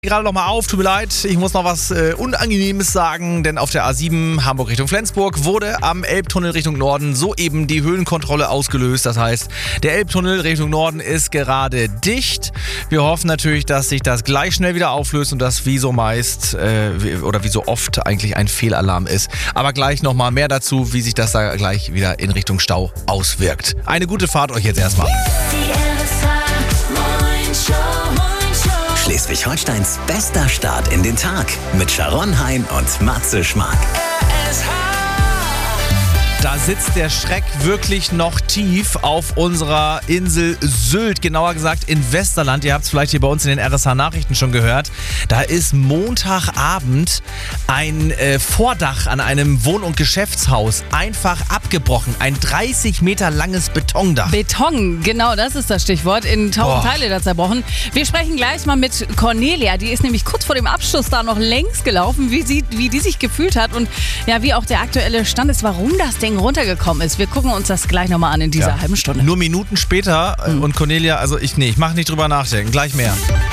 Gerade noch mal auf, tut mir leid, ich muss noch was Unangenehmes sagen, denn auf der A7 Hamburg Richtung Flensburg wurde am Elbtunnel Richtung Norden soeben die Höhenkontrolle ausgelöst. Das heißt, der Elbtunnel Richtung Norden ist gerade dicht. Wir hoffen natürlich, dass sich das gleich schnell wieder auflöst und das wie so meist oder wie so oft eigentlich ein Fehlalarm ist. Aber gleich noch mal mehr dazu, wie sich das da gleich wieder in Richtung Stau auswirkt. Eine gute Fahrt euch jetzt erstmal. Schleswig-Holsteins bester Start in den Tag mit Sharon Hein und Matze Schmark. Da sitzt der Schreck wirklich noch tief auf unserer Insel Sylt, genauer gesagt in Westerland. Ihr habt es vielleicht hier bei uns in den RSH-Nachrichten schon gehört. Da ist Montagabend ein Vordach an einem Wohn- und Geschäftshaus einfach abgebrochen. Ein 30 Meter langes Betondach. Beton, genau, das ist das Stichwort. In 1000 Teile da zerbrochen. Wir sprechen gleich mal mit Cornelia. Die ist nämlich kurz vor dem Abschluss da noch längs gelaufen, wie die sich gefühlt hat und ja, wie auch der aktuelle Stand ist, warum das Ding runtergekommen ist. Wir gucken uns das gleich nochmal an in dieser halben Stunde. Nur Minuten später und Cornelia, also ich mache nicht drüber nachdenken. Gleich mehr.